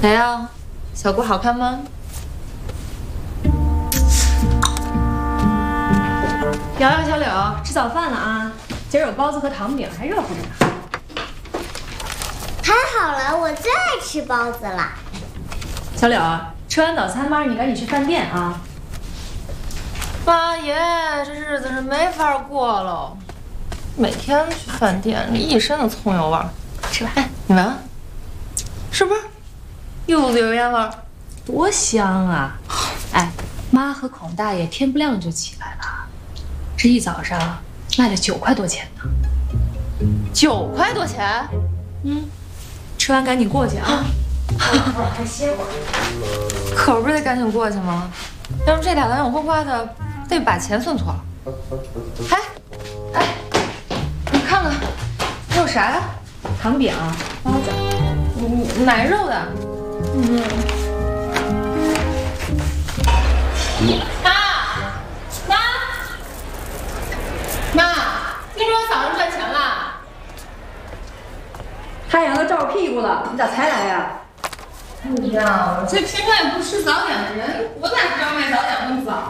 怎样，小姑好看吗？瑶瑶、小柳，吃早饭了啊！今儿有包子和糖饼，还热乎着呢。 太好了，我最爱吃包子了。 小柳，吃完早餐，妈让你赶紧去饭店啊！妈耶，这日子是没法过了，每天去饭店，一身的葱油味儿。吃吧，哎，你闻闻，是不是一屋子油烟味儿？多香啊！哎，妈和孔大爷天不亮就起来了，这一早上卖了9块多钱呢。9块多钱？嗯，吃完赶紧过去啊！还歇会儿。可不是得赶紧过去吗？要不这俩两眼花花的，得把钱算错了。哎，你看看，这有啥呀？糖饼、包子，奶肉的。妈，听说嫂子赚钱了。 太阳都照屁股了，你咋才来呀？ 哎呀，这平常也不吃早点的人，我哪知道卖早点那么早？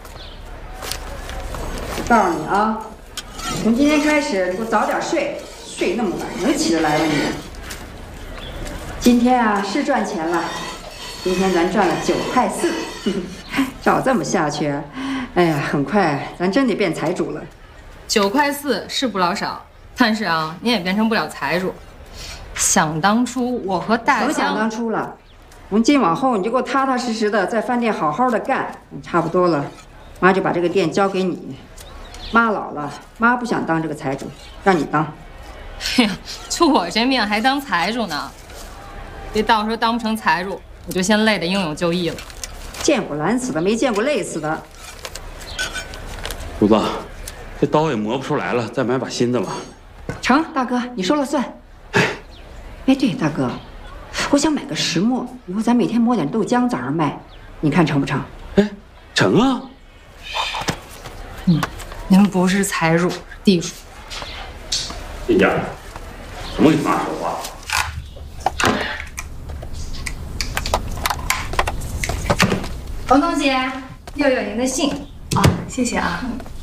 我告诉你啊，从今天开始，你给我早点睡，睡那么晚能起得来吗你？今天啊是赚钱了，今天咱赚了9块4，照这么下去，哎呀，很快咱真得变财主了。 9块4是不老少，但是啊，你也变成不了财主。想当初我和大江， 甭想当初了，从今往后你就给我踏踏实实的在饭店好好的干，差不多了，妈就把这个店交给你。妈老了，妈不想当这个财主，让你当。 哎呀，就我这命还当财主呢，别到时候当不成财主，我就先累得应有就义了。 见过懒死的，没见过累死的。 主子，这刀也磨不出来了，再买把新的吧。 成，大哥，你说了算。哎，对，大哥，我想买个石磨，以后咱每天磨点豆浆早上卖，你看成不成？ 哎，成啊。 您不是财主，是地主。 金家，怎么跟你妈说话？ 王东姐，又有您的信。 啊，谢谢啊。